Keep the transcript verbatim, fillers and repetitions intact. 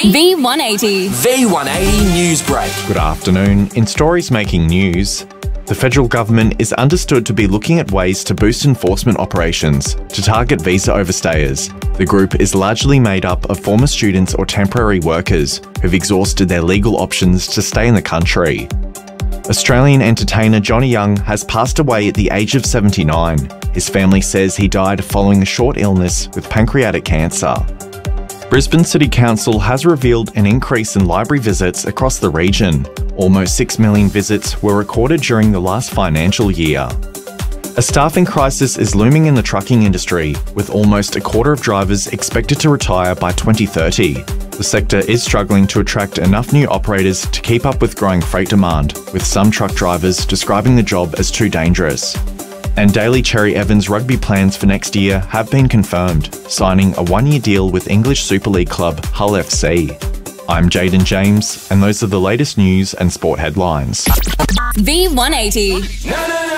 V one eighty. V one eighty News Break. Good afternoon. In stories making news, the federal government is understood to be looking at ways to boost enforcement operations to target visa overstayers. The group is largely made up of former students or temporary workers who've exhausted their legal options to stay in the country. Australian entertainer Johnny Young has passed away at the age of seventy-nine. His family says he died following a short illness with pancreatic cancer. Brisbane City Council has revealed an increase in library visits across the region. Almost six million visits were recorded during the last financial year. A staffing crisis is looming in the trucking industry, with almost a quarter of drivers expected to retire by twenty thirty. The sector is struggling to attract enough new operators to keep up with growing freight demand, with some truck drivers describing the job as too dangerous. And Daly Cherry Evans rugby plans for next year have been confirmed, signing a one-year deal with English Super League club Hull F C. I'm Jaden James, and those are the latest news and sport headlines. V one eighty.